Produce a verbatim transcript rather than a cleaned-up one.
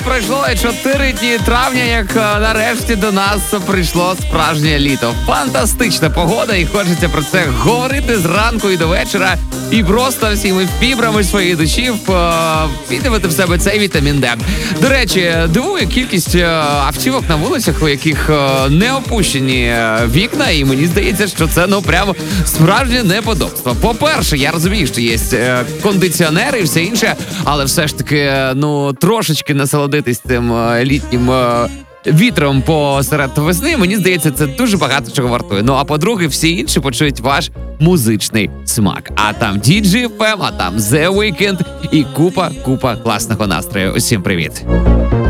Пройшло чотири дні травня, як е, нарешті до нас прийшло справжнє літо. Фантастична погода, і хочеться про це говорити зранку і до вечора. І просто всіми фібрами своєї душі впітувати в себе цей вітамін Д. До речі, дивує кількість е, автівок на вулицях, у яких е, не опущені е, вікна, і мені здається, що це ну прямо справжнє неподобство. По-перше, я розумію, що є е, кондиціонери і все інше, але все ж таки, е, ну, трошечки насолодитись цим е, літнім е, вітром посеред весни, мені здається, це дуже багато чого вартує. Ну, а по-друге, всі інші почують ваш музичний смак. А там ді джей еф ем, а там The Weeknd і купа-купа класного настрою. Усім привіт!